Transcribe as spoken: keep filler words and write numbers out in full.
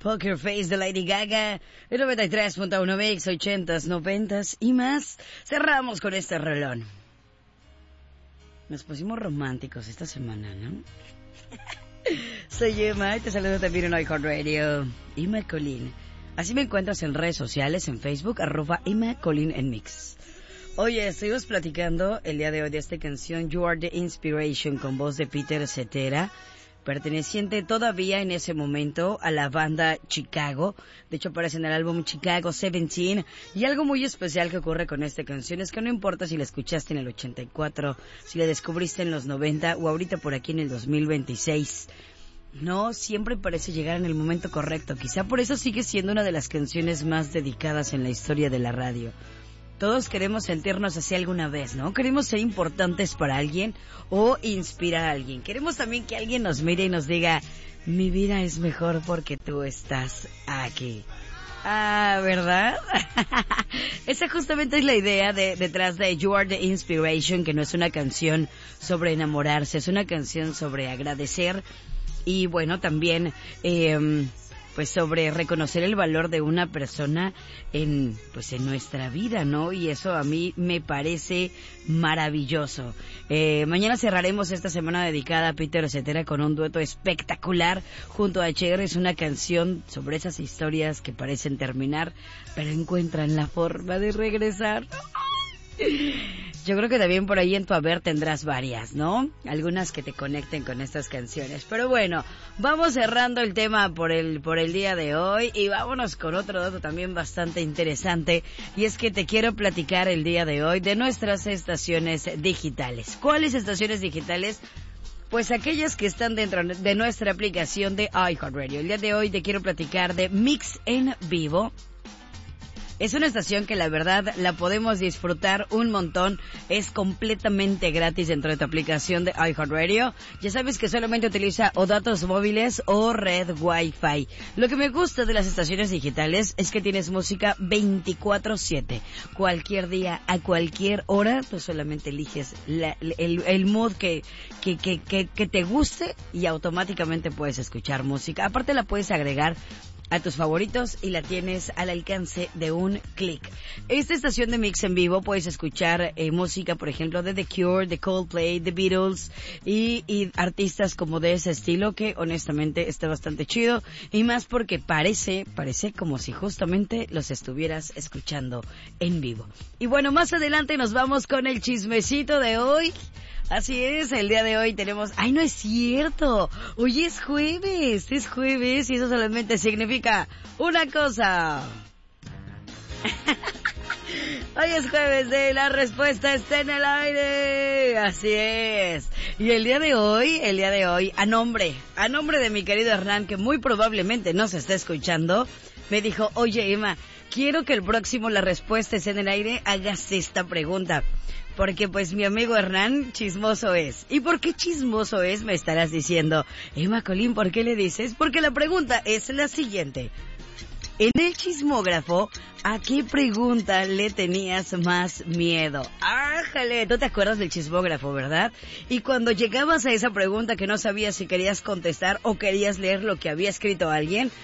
Poker Face de Lady Gaga, el noventa y tres punto uno Mix, ochentas, noventas y más. Cerramos con este relón. Nos pusimos románticos esta semana, ¿no? Soy Emma y te saludo también en iHeartRadio. Emma Colín. Así me encuentras en redes sociales, en Facebook, arroba Emma Colín en Mix. Oye, estuvimos platicando el día de hoy de esta canción You Are the Inspiration con voz de Peter Cetera, perteneciente todavía en ese momento a la banda Chicago. De hecho aparece en el álbum Chicago diecisiete. Y algo muy especial que ocurre con esta canción es que no importa si la escuchaste en el ochenta y cuatro, si la descubriste en los noventa o ahorita por aquí en el dos mil veintiséis, no, siempre parece llegar en el momento correcto. Quizá por eso sigue siendo una de las canciones más dedicadas en la historia de la radio. Todos queremos sentirnos así alguna vez, ¿no? Queremos ser importantes para alguien o inspirar a alguien. Queremos también que alguien nos mire y nos diga, mi vida es mejor porque tú estás aquí. Ah, ¿verdad? Esa justamente es la idea de, detrás de You Are the Inspiration, que no es una canción sobre enamorarse, es una canción sobre agradecer y bueno, también eh, pues sobre reconocer el valor de una persona en pues en nuestra vida, ¿no? Y eso a mí me parece maravilloso. Eh, mañana cerraremos esta semana dedicada a Peter Cetera con un dueto espectacular junto a Cher. Es una canción sobre esas historias que parecen terminar, pero encuentran la forma de regresar. Yo creo que también por ahí en tu haber tendrás varias, ¿no? Algunas que te conecten con estas canciones. Pero bueno, vamos cerrando el tema por el por el día de hoy y vámonos con otro dato también bastante interesante. Y es que te quiero platicar el día de hoy de nuestras estaciones digitales. ¿Cuáles estaciones digitales? Pues aquellas que están dentro de nuestra aplicación de iHeartRadio. El día de hoy te quiero platicar de Mix en Vivo. Es una estación que la verdad la podemos disfrutar un montón. Es completamente gratis dentro de tu aplicación de iHeartRadio. Ya sabes que solamente utiliza o datos móviles o red Wi-Fi. Lo que me gusta de las estaciones digitales es que tienes música veinticuatro siete. Cualquier día, a cualquier hora, tú solamente eliges la, el, el mood que, que, que, que, que te guste y automáticamente puedes escuchar música. Aparte la puedes agregar a tus favoritos y la tienes al alcance de un clic. Esta estación de Mix en Vivo puedes escuchar eh, música, por ejemplo, de The Cure, de Coldplay, The Beatles y, y artistas como de ese estilo que honestamente está bastante chido y más porque parece, parece como si justamente los estuvieras escuchando en vivo. Y bueno, más adelante nos vamos con el chismecito de hoy. Así es, el día de hoy tenemos... ¡Ay, no es cierto! Hoy es jueves, es jueves y eso solamente significa una cosa. Hoy es jueves de La Respuesta Está en el Aire. Así es. Y el día de hoy, el día de hoy, a nombre, a nombre de mi querido Hernán, que muy probablemente nos está escuchando, me dijo, oye Emma, quiero que el próximo La Respuesta Está en el Aire hagas esta pregunta. Porque pues mi amigo Hernán chismoso es. ¿Y por qué chismoso es? Me estarás diciendo. Emma Colín, ¿por qué le dices? Porque la pregunta es la siguiente. En el chismógrafo, ¿a qué pregunta le tenías más miedo? ¡Ájale! Tú te acuerdas del chismógrafo, ¿verdad? Y cuando llegabas a esa pregunta que no sabías si querías contestar o querías leer lo que había escrito alguien,